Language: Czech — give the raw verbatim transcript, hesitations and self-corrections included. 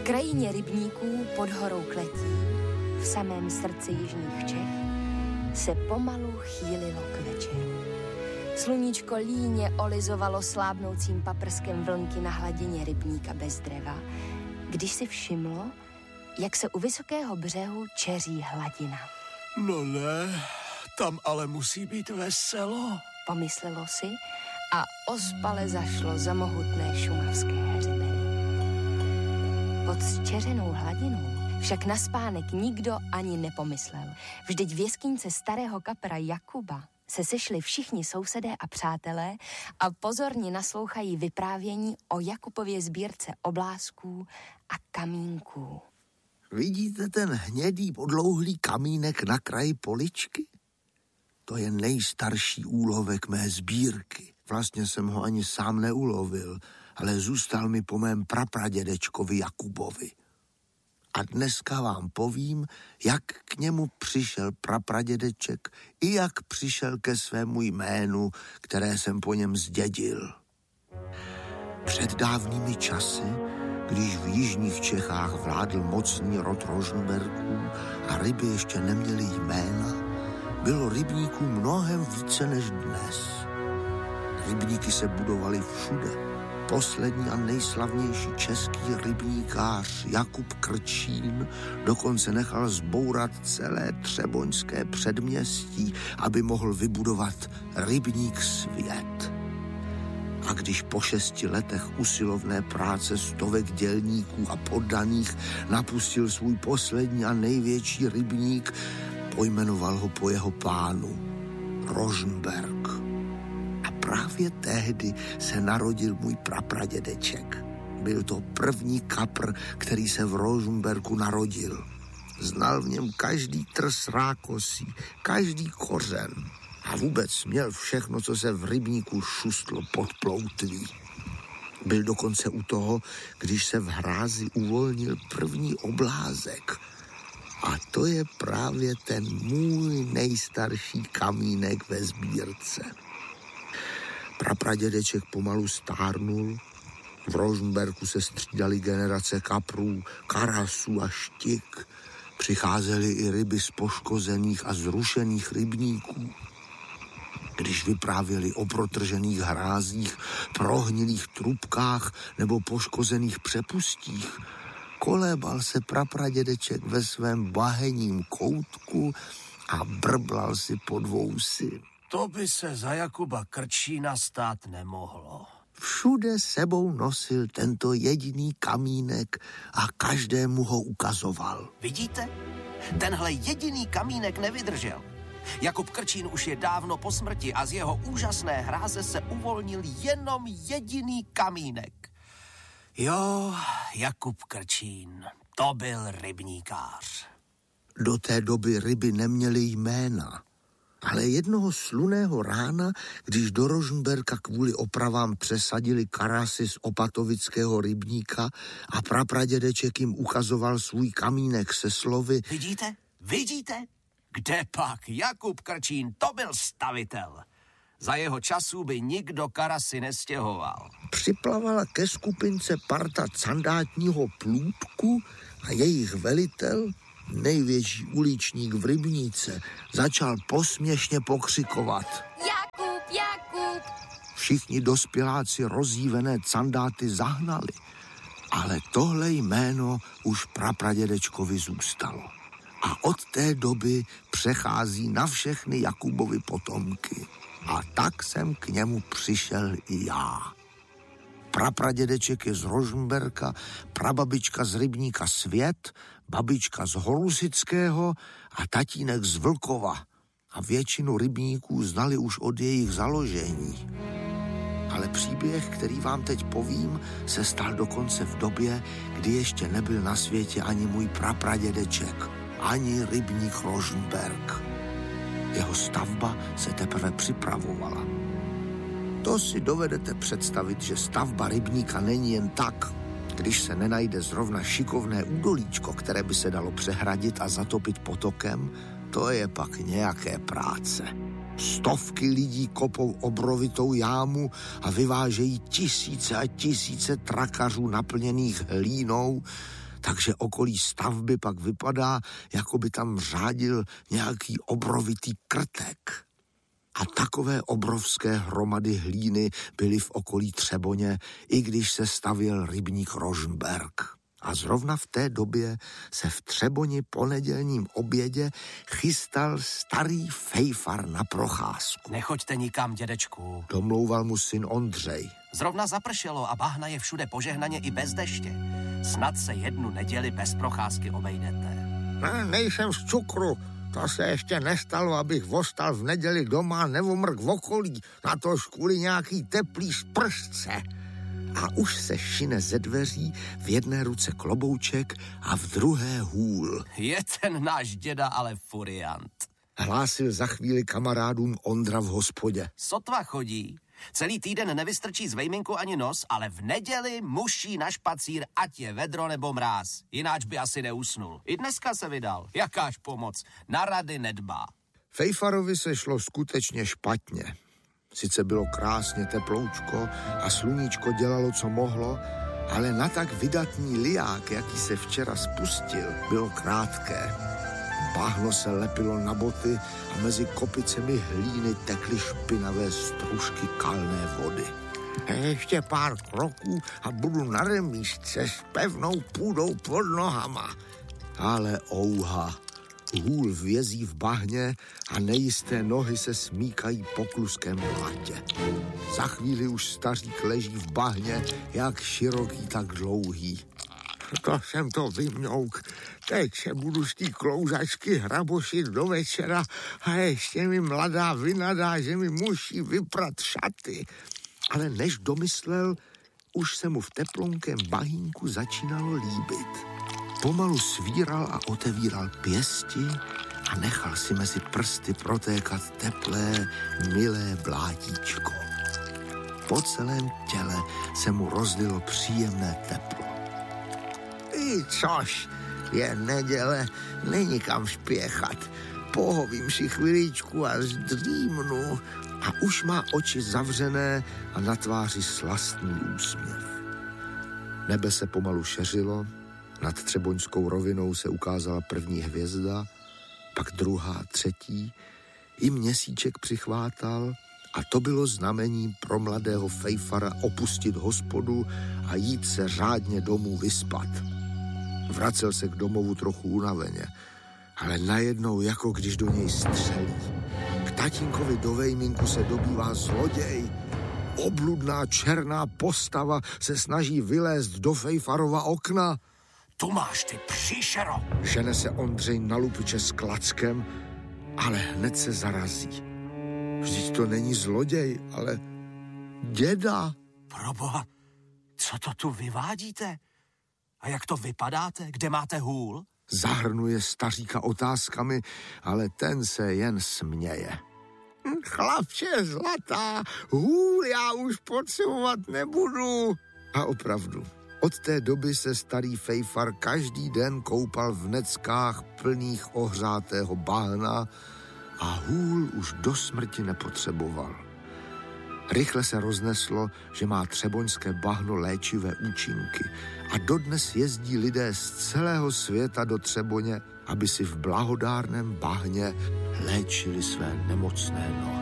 krajině rybníků pod horou Kletí, v samém srdci jižních Čech, se pomalu chýlilo k večeru. Sluníčko líně olizovalo slábnoucím paprskem vlnky na hladině rybníka bez dřeva, když si všimlo, jak se u vysokého břehu čeří hladina. No ne, tam ale musí být veselo, pomyslelo si a ospale zašlo za mohutné šumavské hřebeny. Pod zčeřenou hladinou však na spánek nikdo ani nepomyslel. Vždyť v jeskyňce starého kapra Jakuba se sešli všichni sousedé a přátelé a pozorně naslouchají vyprávění o Jakubově sbírce oblázků a kamínků. Vidíte ten hnědý podlouhlý kamínek na kraji poličky? To je nejstarší úlovek mé sbírky. Vlastně jsem ho ani sám neulovil, ale zůstal mi po mém prapradědečkovi Jakubovi. A dneska vám povím, jak k němu přišel prapradědeček i jak přišel ke svému jménu, které jsem po něm zdědil. Před dávnými časy, když v jižních Čechách vládl mocný rod Rožmberků a ryby ještě neměly jména, bylo rybníků mnohem více než dnes. Rybníky se budovaly všude. Poslední a nejslavnější český rybníkář Jakub Krčín dokonce nechal zbourat celé třeboňské předměstí, aby mohl vybudovat rybník Svět. A když po šesti letech usilovné práce stovek dělníků a poddaných napustil svůj poslední a největší rybník, pojmenoval ho po jeho pánu Rožmberk. A právě tehdy se narodil můj prapradědeček. Byl to první kapr, který se v Rožmberku narodil. Znal v něm každý trs rákosí, každý kořen a vůbec měl všechno, co se v rybníku šustlo pod ploutví. Byl dokonce u toho, když se v hrázi uvolnil první oblázek. A to je právě ten můj nejstarší kamínek ve sbírce. Prapradědeček pomalu stárnul, v Rožmberku se střídaly generace kaprů, karasů a štik. Přicházely i ryby z poškozených a zrušených rybníků. Když vyprávěli o protržených hrázích, prohnilých trubkách nebo poškozených přepustích, kolébal se prapradědeček ve svém bahenním koutku a brblal si pod vousy. To by se za Jakuba Krčína stát nemohlo. Všude sebou nosil tento jediný kamínek a každému ho ukazoval. Vidíte? Tenhle jediný kamínek nevydržel. Jakub Krčín už je dávno po smrti a z jeho úžasné hráze se uvolnil jenom jediný kamínek. Jo, Jakub Krčín, to byl rybníkář. Do té doby ryby neměly jména. Ale jednoho slunného rána, když do Rožmberka kvůli opravám přesadili karasy z opatovického rybníka a prapradědeček jim ukazoval svůj kamínek se slovy: Vidíte? Vidíte? Kde pak? Jakub Krčín, to byl stavitel. Za jeho časů by nikdo karasy nestěhoval. Připlavala ke skupince parta candátního plůtku a jejich velitel, největší uličník v rybníce, začal posměšně pokřikovat: Jakub, Jakub! Všichni dospěláci rozjívené candáty zahnali, ale tohle jméno už prapradědečkovi zůstalo. A od té doby přechází na všechny Jakubovy potomky. A tak jsem k němu přišel i já. Prapradědeček je z Rožmberka, prababička z rybníka Svět, babička z Horusického a tatínek z Vlkova. A většinu rybníků znali už od jejich založení. Ale příběh, který vám teď povím, se stal dokonce v době, kdy ještě nebyl na světě ani můj prapradědeček, ani rybník Rožmberk. Jeho stavba se teprve připravovala. To si dovedete představit, že stavba rybníka není jen tak, když se nenajde zrovna šikovné údolíčko, které by se dalo přehradit a zatopit potokem, to je pak nějaké práce. Stovky lidí kopou obrovitou jámu a vyvážejí tisíce a tisíce trakařů naplněných hlínou, takže okolí stavby pak vypadá, jako by tam řádil nějaký obrovitý krtek. A takové obrovské hromady hlíny byly v okolí Třeboně, i když se stavěl rybník Rožmberk. A zrovna v té době se v Třeboni po nedělním obědě chystal starý fejfar na procházku. Nechoďte nikam, dědečku. Domlouval mu syn Ondřej. Zrovna zapršelo a bahna je všude požehnaně i bez deště. Snad se jednu neděli bez procházky obejdete. Ne, nejsem z cukru. To se ještě nestalo, abych vostal v neděli doma nebo mrk v okolí, na to kvůli nějaký teplý spršce. A už se šine ze dveří, v jedné ruce klobouček a v druhé hůl. Je ten náš děda ale furiant. Hlásil za chvíli kamarádům Ondra v hospodě. Sotva chodí. Celý týden nevystrčí z vejminku ani nos, ale v neděli muší na špacír, ať je vedro nebo mráz. Jináč by asi neusnul. I dneska se vydal. Jakáž pomoc. Na rady nedbá. Fejfarovi se šlo skutečně špatně. Sice bylo krásně teploučko a sluníčko dělalo, co mohlo, ale na tak vydatný liák, jaký se včera spustil, bylo krátké. Bahno se lepilo na boty a mezi kopicemi hlíny tekly špinavé stružky kalné vody. Ještě pár kroků a budu na remíšce s pevnou půdou pod nohama. Ale ouha, hůl vězí v bahně a nejisté nohy se smíkají po kluském blatě. Za chvíli už stařík leží v bahně, jak široký, tak dlouhý. To jsem to vymňouk. Teď se budu z té klouzačky hrabošit do večera a ještě mi mladá vynadá, že mi musí vyprat šaty. Ale než domyslel, už se mu v teplonkém bahínku začínalo líbit. Pomalu svíral a otevíral pěsti a nechal si mezi prsty protékat teplé, milé blátíčko. Po celém těle se mu rozlilo příjemné teplo. I což, je neděle, není kam špěchat. Pohovím si chviličku a zdřímnu. A už má oči zavřené a na tváři slastný úsměv. Nebe se pomalu šeřilo, nad Třeboňskou rovinou se ukázala první hvězda, pak druhá, třetí, i měsíček přichvátal a to bylo znamení pro mladého fejfara opustit hospodu a jít se řádně domů vyspat. Vracel se k domovu trochu unaveně, ale najednou jako když do něj střelí. K tatínkovi do vejminku se dobývá zloděj. Obludná černá postava se snaží vylézt do fejfarova okna. Tu máš ty příšero. Žene se Ondřej na lupiče s klackem, ale hned se zarazí. Vždyť to není zloděj, ale děda. Proboha, co to tu vyvádíte? A jak to vypadáte? Kde máte hůl? Zahrnuje staříka otázkami, ale ten se jen směje. Chlapče zlatá, hůl já už potřebovat nebudu. A opravdu, od té doby se starý fejfar každý den koupal v neckách plných ohřátého bahna a hůl už do smrti nepotřeboval. Rychle se rozneslo, že má třeboňské bahno léčivé účinky a dodnes jezdí lidé z celého světa do Třeboně, aby si v blahodárném bahně léčili své nemocné nohy.